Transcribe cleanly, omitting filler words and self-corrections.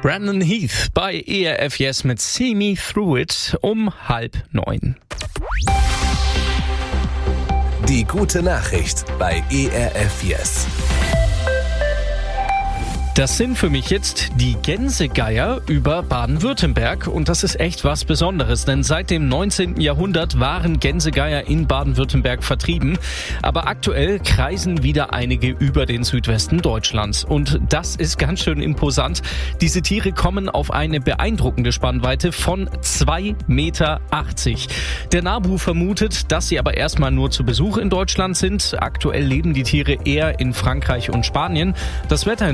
Brandon Heath bei ERF Yes mit See Me Through It um 8:30. Die gute Nachricht bei ERF Yes. Das sind für mich jetzt die Gänsegeier über Baden-Württemberg und das ist echt was Besonderes, denn seit dem 19. Jahrhundert waren Gänsegeier in Baden-Württemberg vertrieben, aber aktuell kreisen wieder einige über den Südwesten Deutschlands und das ist ganz schön imposant. Diese Tiere kommen auf eine beeindruckende Spannweite von 2,80 Meter. Der NABU vermutet, dass sie aber erstmal nur zu Besuch in Deutschland sind. Aktuell leben die Tiere eher in Frankreich und Spanien. Das Wetter in